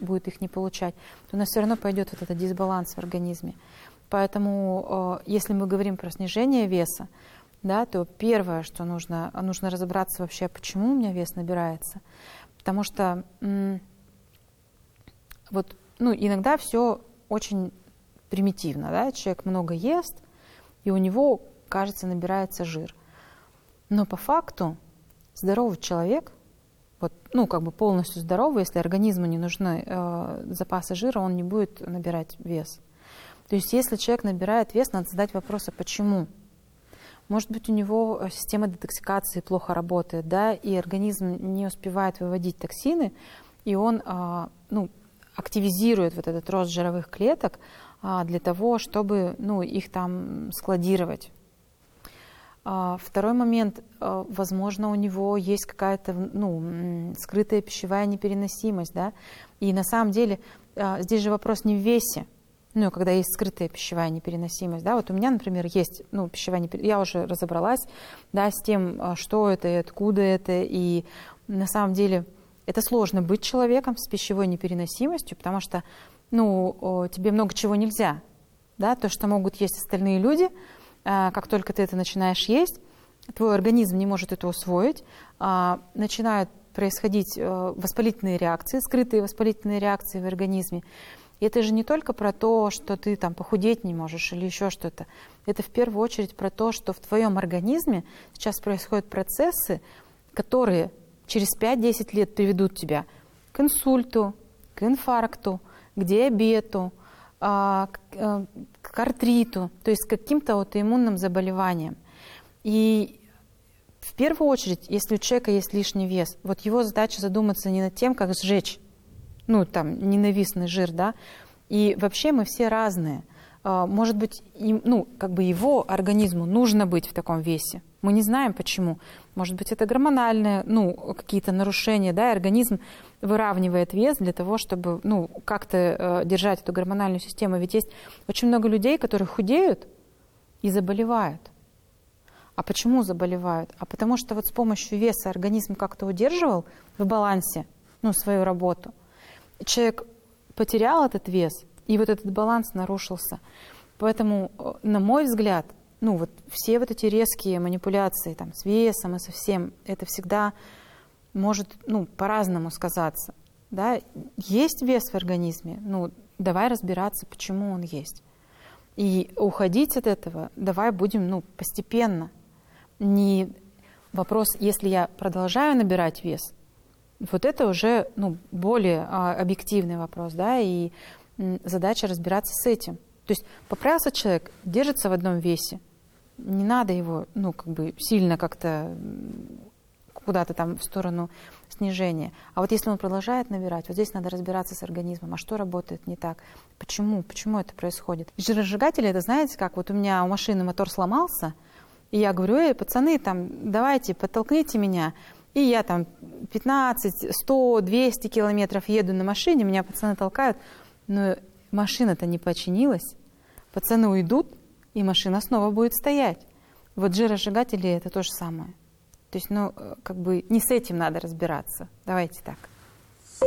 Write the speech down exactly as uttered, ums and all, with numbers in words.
будет их не получать, то у нас все равно пойдет вот этот дисбаланс в организме. Поэтому, если мы говорим про снижение веса, да, то первое, что нужно, нужно разобраться вообще, почему у меня вес набирается. Потому что м- вот, ну, иногда все очень примитивно. Да? Человек много ест, и у него, кажется, набирается жир. Но по факту здоровый человек, вот, ну, как бы полностью здоровый, если организму не нужны э, запасы жира, он не будет набирать вес. То есть если человек набирает вес, надо задать вопрос, а почему? Может быть, у него система детоксикации плохо работает, да, и организм не успевает выводить токсины, и он э, ну, активизирует вот этот рост жировых клеток э, для того, чтобы ну, их там складировать. Второй момент, возможно, у него есть какая-то ну, скрытая пищевая непереносимость, да, и на самом деле здесь же вопрос не в весе, ну, когда есть скрытая пищевая непереносимость, да, вот у меня, например, есть, ну, пищевая непереносимость, я уже разобралась, да, с тем, что это и откуда это, и на самом деле это сложно быть человеком с пищевой непереносимостью, потому что, ну, тебе много чего нельзя, да, то, что могут есть остальные люди. Как только ты это начинаешь есть, твой организм не может это усвоить, начинают происходить воспалительные реакции, скрытые воспалительные реакции в организме. И это же не только про то, что ты там похудеть не можешь или еще что-то. Это в первую очередь про то, что в твоем организме сейчас происходят процессы, которые через пять-десять лет приведут тебя к инсульту, к инфаркту, к диабету, к артриту, то есть к каким-то аутоиммунным заболеваниям. И в первую очередь, если у человека есть лишний вес, вот его задача задуматься не над тем, как сжечь, ну, там, ненавистный жир, да, и вообще мы все разные. Может быть, им, ну, как бы его организму нужно быть в таком весе. Мы не знаем, почему. Может быть, это гормональные, ну, какие-то нарушения, да, и организм выравнивает вес для того, чтобы, ну, как-то э, держать эту гормональную систему. Ведь есть очень много людей, которые худеют и заболевают. А почему заболевают? А потому что вот с помощью веса организм как-то удерживал в балансе, ну, свою работу. Человек потерял этот вес, и вот этот баланс нарушился. Поэтому, на мой взгляд, ну вот все вот эти резкие манипуляции там, с весом и со всем, это всегда может ну, по-разному сказаться. Да? Есть вес в организме, ну давай разбираться, почему он есть. И уходить от этого давай будем ну, постепенно. Не вопрос, если я продолжаю набирать вес, вот это уже ну, более а, объективный вопрос, да, и м, задача разбираться с этим. То есть поправился человек, держится в одном весе, не надо его, ну, как бы сильно как-то куда-то там в сторону снижения. А вот если он продолжает набирать, вот здесь надо разбираться с организмом, а что работает не так, почему, почему это происходит. Жиросжигатели, это знаете как, вот у меня у машины мотор сломался, и я говорю, эй, пацаны, там, давайте, подтолкните меня. И я там пятнадцать, сто, двести километров еду на машине, меня пацаны толкают, но машина-то не починилась, пацаны уйдут, и машина снова будет стоять. Вот жиросжигатели – это то же самое. То есть, ну, как бы не с этим надо разбираться. Давайте так.